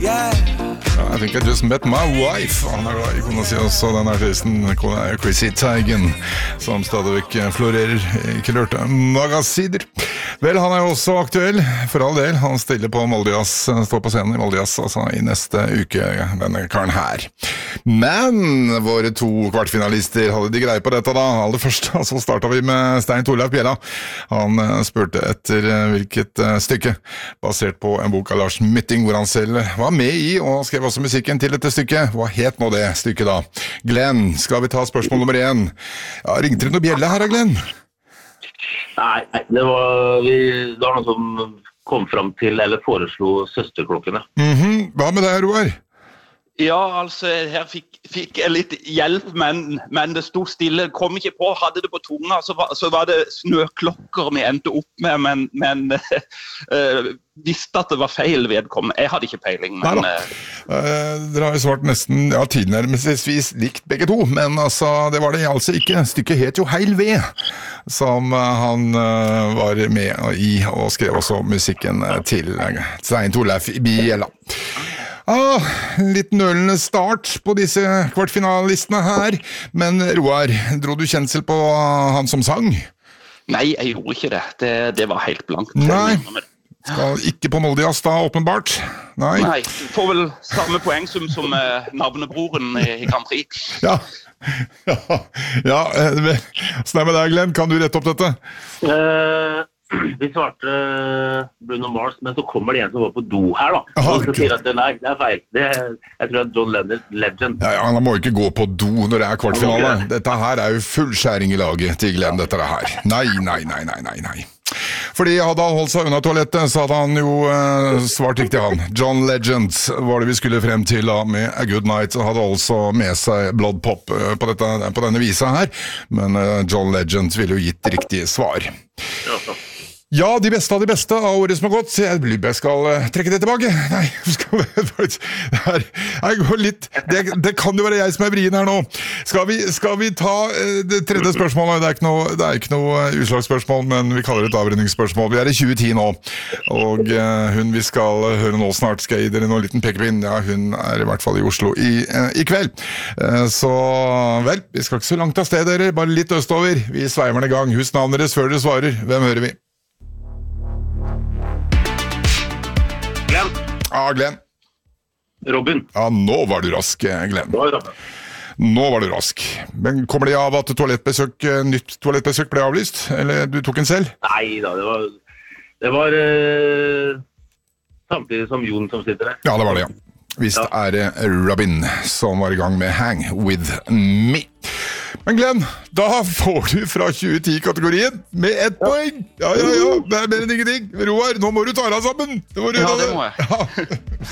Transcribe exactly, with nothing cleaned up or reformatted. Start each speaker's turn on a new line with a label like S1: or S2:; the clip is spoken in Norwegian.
S1: yeah.
S2: I think I just met my wife. Han er da, jeg kunne si også den artisten Chrissy Teigen, som stadigvæk florerer i kulørte magasiner. Vel, han er jo også aktuell, for all del. Han stiller på Moldias, står på scenen i Moldias, altså i neste uke, denne karen her. Men våre to kvartfinalister hadde de greie på dette da. Aller først, så startet vi med Stein Torleif Bjella. Han spurte etter hvilket stykke, basert på en bok av Lars Mytting, hvor han selv var med i, og skrev også musikken til dette stykket. Hva het nå det stykket da? Glenn, skal vi ta spørsmål nummer én? Ja, ringte det noe bjelle her, Glenn?
S3: Nei, det var, vi, det var noen som kom frem til, eller foreslo søsterklokkene.
S2: Mhm, hva med deg, Roar?
S4: Ja, altså, her fikk, fikk jeg litt hjelp, men, men det stod stille, kom ikke på, hadde det på tunga, så var, så var det snøklokker vi endte opp med, men, men uh, visste at det var feil vedkommende. Jeg hadde ikke peiling, men...
S2: Nei da. Uh, dere har jo svart nesten, ja, tilnærmelsesvis likt begge to, men altså, det var det altså ikke. Stykket het jo Heil Ved, som uh, han uh, var med i, og skrev også musikken uh, til uh, Stein Torleif Bjella. Ah, litt nølende start på disse kvartfinalistene her, men Roar, dro du kjensel på han som sang?
S4: Nei, jeg gjorde ikke det. Det, det var helt blankt.
S2: Nei, skal ikke på Moldias da, åpenbart? Nei.
S4: Nei, får vel samme poeng som, som uh, navnebroren i, i Grand Prix.
S2: Ja, ja, ja, sånn er med deg, Glenn, kan du rette opp dette?
S3: Uh... Vi svarte Bruno Mars, men så kommer det en som var på do her da. Og så sier at det, nei, det er feil. Det, jeg tror det er John Legend.
S2: Ja, ja, han må jo ikke gå på do når det er kvartfinale. Dette her er jo full skjæring i laget til Glenn, dette her. Nei, nei, nei, nei, nei, nei. Fordi hadde han holdt seg unna toalettet, så hadde han jo eh, svart riktig han. John Legend var det vi skulle frem til da, med A Good Night, og hadde også med seg Blood Pop eh, på, dette, på denne visa her. Men eh, John Legend ville jo gitt riktig svar.
S3: Ja,
S2: Ja, de beste av de beste av året som har gått. Jeg blir jeg skal uh, trekke det tilbake. Nei, skal vi, det, her, jeg går litt, det, det kan jo være jeg som er vrien her nå. Skal vi, skal vi ta uh, det tredje spørsmålet? Det er ikke noe, det er ikke noe uh, utslagsspørsmål, men vi kaller det et avrundingsspørsmål. Vi er i tjue ti nå, og uh, hun vi skal høre nå snart skal gi dere noen liten pekepinn. Ja, hun er i hvert fall i Oslo i, uh, i kveld. Uh, så vel, vi skal ikke så langt av sted, dere. Bare litt østover. Vi sveimer i gang. Husk navnet deres før dere svarer. Hvem hører vi?
S3: Glenn.
S2: Ja, Glenn.
S3: Robin.
S2: Ja, nå var du rask, Glenn. Nå var du rask. Men kommer det av at toalettbesøk, nytt toalettbesøk ble avlyst? Eller du tok en selv?
S3: Nei da, det var, det var uh, samtidig som Jon som sitter der.
S2: Ja, det var det, ja. Visst ja. Er det Robin som var i gang med Hang With Me. Men Glenn, da får du fra tjue ti-kategorien med ett ja. Poeng. Ja, ja, ja, det er mer enn ingenting. Roar, nå må du ta deg sammen. Det må du
S4: ja,
S2: gjøre
S4: det må jeg.
S2: Ja.